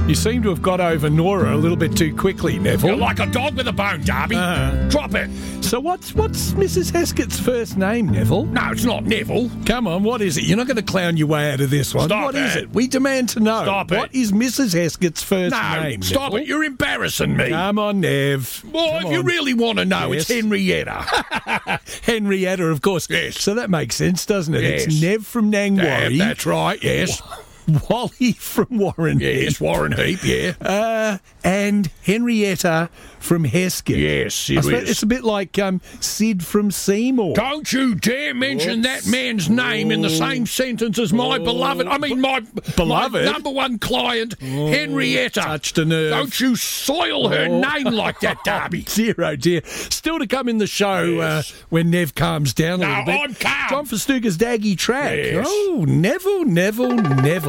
You seem to have got over Nora a little bit too quickly, Neville. You're like a dog with a bone, Darby. Drop it. So what's Mrs. Heskett's first name, Neville? No, it's not Neville. Come on, what is it? You're not going to clown your way out of this one. Stop What is it. it? We demand to know. Stop it. What is Mrs. Heskett's first No, name, stop Neville? it. You're embarrassing me. Come on, Nev. Well, Come if you on. really want to know, Yes. it's Henrietta. Henrietta, of course. Yes. So that makes sense, doesn't it? Yes. It's Nev from Nangwarry. That's right, yes. Wally from Warren. Yes, Warren Heap, yeah. And Henrietta from Heskett. Yes, I it suppose is. it's a bit like Sid from Seymour. Don't you dare mention that man's name in the same sentence as my beloved. I mean, my Beloved? my number one client, Henrietta. Touched a nerve. Don't you soil her name like that, Darby. Dear, oh dear. Still to come in the show Yes. when Nev calms down a No, little bit. I'm calm. John Festuca's Daggy track. Yes. Oh, Neville.